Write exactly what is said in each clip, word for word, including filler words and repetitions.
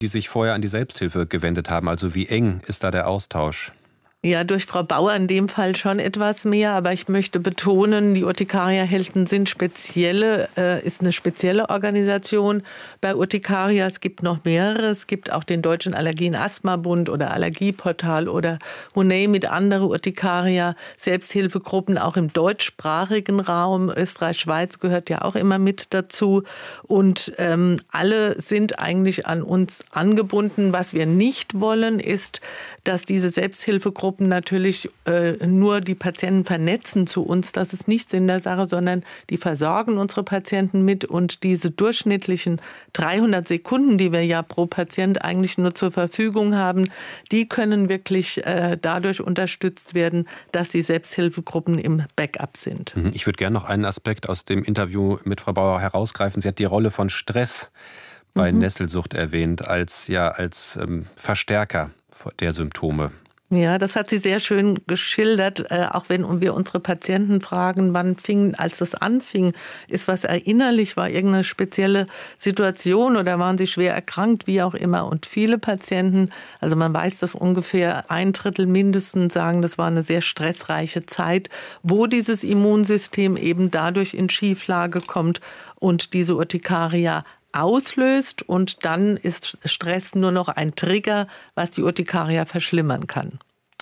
die sich vorher an die Selbsthilfe gewendet haben? Also wie eng ist da der Austausch? Ja, durch Frau Bauer in dem Fall schon etwas mehr, aber ich möchte betonen, die Urtikaria-Helden sind spezielle, äh, ist eine spezielle Organisation bei Urtikaria. Es gibt noch mehrere. Es gibt auch den Deutschen Allergien-Asthma-Bund oder Allergieportal oder Hunay mit andere Urtikaria, Selbsthilfegruppen auch im deutschsprachigen Raum. Österreich, Schweiz gehört ja auch immer mit dazu. Und ähm, alle sind eigentlich an uns angebunden. Was wir nicht wollen, ist, dass diese Selbsthilfegruppen natürlich äh, nur die Patienten vernetzen zu uns. Das ist nicht Sinn der Sache, sondern die versorgen unsere Patienten mit. Und diese durchschnittlichen dreihundert Sekunden, die wir ja pro Patient eigentlich nur zur Verfügung haben, die können wirklich äh, dadurch unterstützt werden, dass die Selbsthilfegruppen im Backup sind. Ich würde gerne noch einen Aspekt aus dem Interview mit Frau Bauer herausgreifen. Sie hat die Rolle von Stress bei mhm. Nesselsucht erwähnt als, ja, als ähm, Verstärker der Symptome. Ja, das hat sie sehr schön geschildert, äh, auch wenn wir unsere Patienten fragen, wann fing, als das anfing, ist was erinnerlich, war irgendeine spezielle Situation oder waren sie schwer erkrankt, wie auch immer. Und viele Patienten, also man weiß, dass ungefähr ein Drittel mindestens sagen, das war eine sehr stressreiche Zeit, wo dieses Immunsystem eben dadurch in Schieflage kommt und diese Urtikaria auslöst, und dann ist Stress nur noch ein Trigger, was die Urtikaria verschlimmern kann.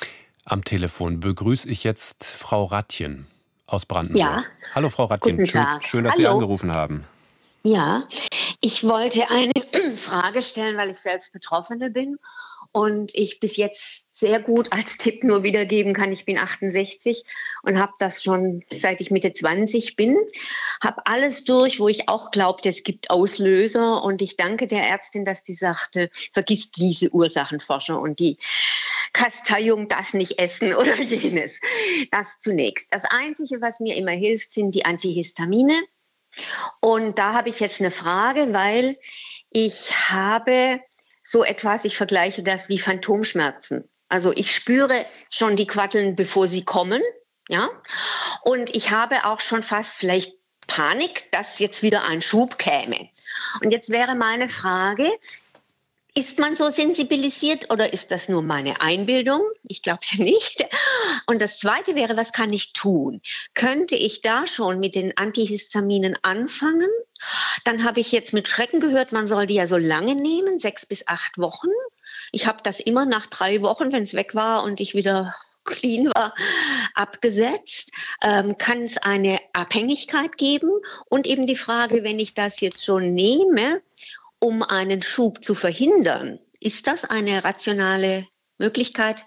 Am Telefon begrüße ich jetzt Frau Rattjen aus Brandenburg. Ja. Hallo Frau Rattjen, Guten schön, Tag. schön, dass Hallo. Sie angerufen haben. Ja, ich wollte eine Frage stellen, weil ich selbst Betroffene bin und ich bis jetzt sehr gut als Tipp nur wiedergeben kann. Ich bin achtundsechzig und habe das schon seit ich Mitte zwanzig bin. Habe alles durch, wo ich auch glaubte, es gibt Auslöser. Und ich danke der Ärztin, dass die sagte, vergiss diese Ursachenforscher und die Kasteiung, das nicht essen oder jenes. Das zunächst. Das Einzige, was mir immer hilft, sind die Antihistamine. Und da habe ich jetzt eine Frage, weil ich habe so etwas, ich vergleiche das wie Phantomschmerzen. Also ich spüre schon die Quatteln, bevor sie kommen, ja. Und ich habe auch schon fast vielleicht Panik, dass jetzt wieder ein Schub käme. Und jetzt wäre meine Frage, ist man so sensibilisiert oder ist das nur meine Einbildung? Ich glaube ja nicht. Und das Zweite wäre, was kann ich tun? Könnte ich da schon mit den Antihistaminen anfangen? Dann habe ich jetzt mit Schrecken gehört, man soll die ja so lange nehmen, sechs bis acht Wochen. Ich habe das immer nach drei Wochen, wenn es weg war und ich wieder clean war, abgesetzt. Ähm, kann es eine Abhängigkeit geben? Und eben die Frage, wenn ich das jetzt schon nehme, um einen Schub zu verhindern, ist das eine rationale Möglichkeit?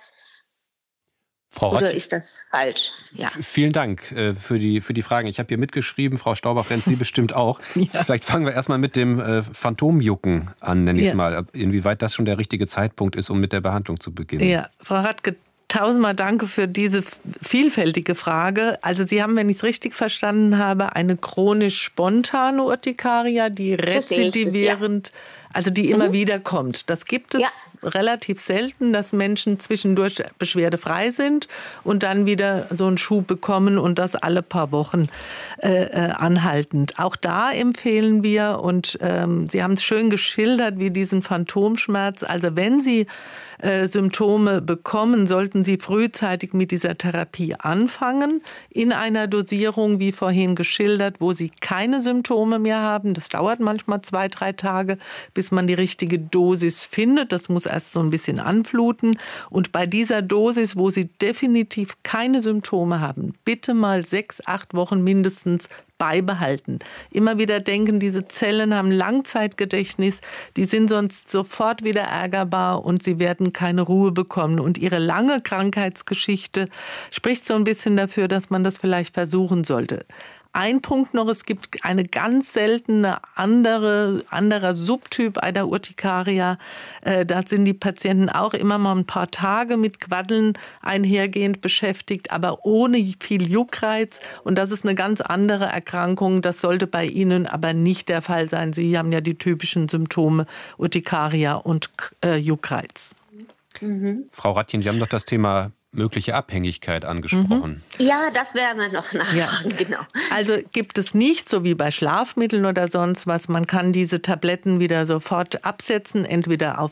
Frau Oder Rattjen, ist das falsch? Ja. Vielen Dank äh, für die, für die Fragen. Ich habe hier mitgeschrieben, Frau Staubach-Renz, Sie bestimmt auch. Ja. Vielleicht fangen wir erstmal mit dem äh, Phantomjucken an, nenne ich es ja. mal. Inwieweit das schon der richtige Zeitpunkt ist, um mit der Behandlung zu beginnen. Ja, Frau Radke, tausendmal danke für diese vielfältige Frage. Also Sie haben, wenn ich es richtig verstanden habe, eine chronisch spontane Urtikaria, die rezidivierend, das, ja. also die immer mhm. wieder kommt. Das gibt es ja. relativ selten, dass Menschen zwischendurch beschwerdefrei sind und dann wieder so einen Schub bekommen und das alle paar Wochen äh, äh, anhaltend. Auch da empfehlen wir, und ähm, Sie haben es schön geschildert, wie diesen Phantomschmerz. Also wenn Sie äh, Symptome bekommen, sollten Sie frühzeitig mit dieser Therapie anfangen, in einer Dosierung, wie vorhin geschildert, wo Sie keine Symptome mehr haben. Das dauert manchmal zwei, drei Tage, bis man die richtige Dosis findet. Das muss erst so ein bisschen anfluten. Und bei dieser Dosis, wo Sie definitiv keine Symptome haben, bitte mal sechs, acht Wochen mindestens beibehalten. Immer wieder denken, diese Zellen haben Langzeitgedächtnis, die sind sonst sofort wieder ärgerbar und sie werden keine Ruhe bekommen. Und ihre lange Krankheitsgeschichte spricht so ein bisschen dafür, dass man das vielleicht versuchen sollte. Ein Punkt noch, es gibt eine ganz seltene andere, anderer Subtyp einer Urtikaria. Äh, da sind die Patienten auch immer mal ein paar Tage mit Quaddeln einhergehend beschäftigt, aber ohne viel Juckreiz. Und das ist eine ganz andere Erkrankung. Das sollte bei Ihnen aber nicht der Fall sein. Sie haben ja die typischen Symptome Urtikaria und äh, Juckreiz. Mhm. Frau Rattjen, Sie haben doch das Thema mögliche Abhängigkeit angesprochen. Mhm. Ja, das werden wir noch nachfragen, ja. Genau. Also gibt es nicht, so wie bei Schlafmitteln oder sonst was, man kann diese Tabletten wieder sofort absetzen, entweder auf